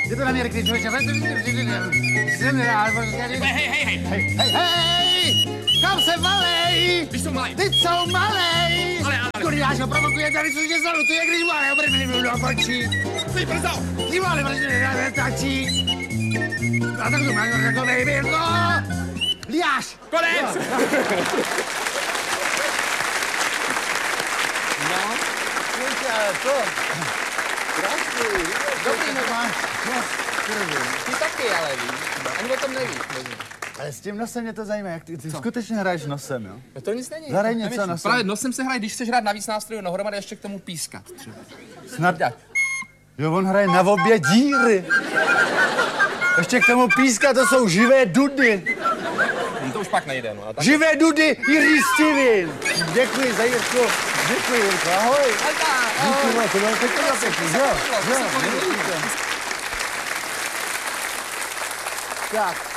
Je to na mě, když člověče, hej, kam se malej? Ty jsou malej. Ty jsou malej. Ale. Kuriáš ho provokuje, tady co tě zalutuje, když malej obrvy do obočí. Ty brzo. Ty malej, tačí. A tak to máš takovej birko. Liáš. Konec. No, to. Krásný. Dobrý, Ty taky, ale víš. Ani o tom nevíš. Ale s tím nosem mě to zajímá, jak ty skutečně hraješ nosem, jo? No to nic není. Zahraj něco nosem. Právě nosem se hraje, když chceš hrát na víc nástrojů dohromady, ještě k tomu pískat třeba. Snad. Jo, on hraje na obě díry. Ještě k tomu pískat, to jsou živé dudy. To už pak nejde, no. Tak... Živé dudy Jiří Stivin. Děkuji za Jirku. Děkuji, Jirko. Ahoj. Díky, vole, to bylo pěkně zapěkný. Jo. Tak.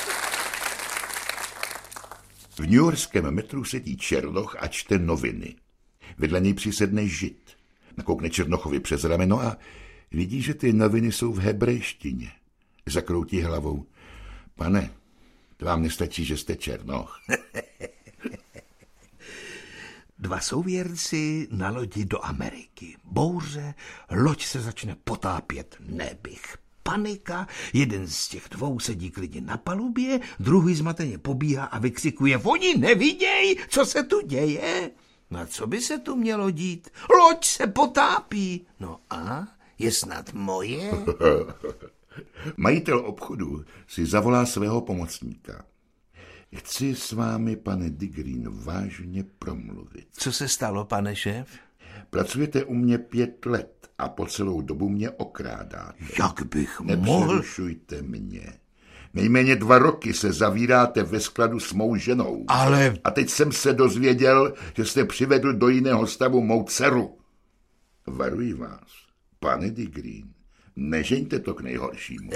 V newyorském metru sedí Černoch a čte noviny. Vedle něj přisedne Žid. Nakoukne Černochovi přes rameno a vidí, že ty noviny jsou v hebrejštině. Zakroutí hlavou. Pane, to vám nestačí, že jste Černoch. Dva souvěrci na lodi do Ameriky. Bouře, loď se začne potápět, nebych. Panika, jeden z těch dvou sedí klidně na palubě, druhý zmateně pobíhá a vykřikuje, oni neviděj, co se tu děje. No a co by se tu mělo dít? Loď se potápí. No a je snad moje? Majitel obchodu si zavolá svého pomocníka. Chci s vámi, pane Digreen, vážně promluvit. Co se stalo, pane šéf? Pracujete u mě 5 let a po celou dobu mě okrádáte. Jak bych mohl? Nepřerušujte mě. Nejméně 2 roky se zavíráte ve skladu s mou ženou. Ale... A teď jsem se dozvěděl, že jste přivedl do jiného stavu mou dceru. Varuji vás, pane Digreen, nežeňte to k nejhoršímu.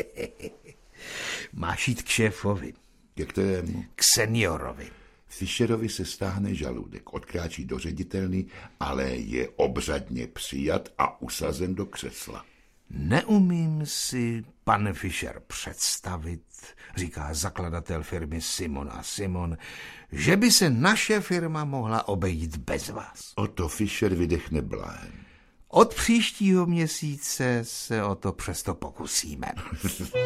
Máš jít k šéfovi. Ke kterému? K seniorovi. Fischerovi se stáhne žaludek, odkráčí do ředitelny, ale je obřadně přijat a usazen do křesla. Neumím si, pane Fischer, představit, říká zakladatel firmy Simon a Simon, že by se naše firma mohla obejít bez vás. Otto Fischer vydechne bláhem. Od příštího měsíce se o to přesto pokusíme.